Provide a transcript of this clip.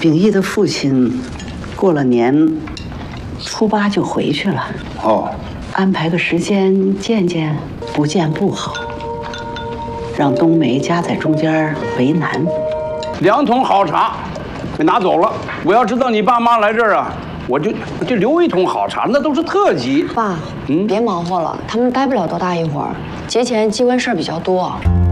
秉义的父亲过了年初8就回去了。 哦， 安排个时间见见，不见不好，让冬梅夹在中间为难。 2桶好茶，给拿走了。我要知道你爸妈来这儿啊，我就留1桶好茶，那都是特级。 爸，别忙活了，他们待不了多大一会儿，节前机关事儿比较多。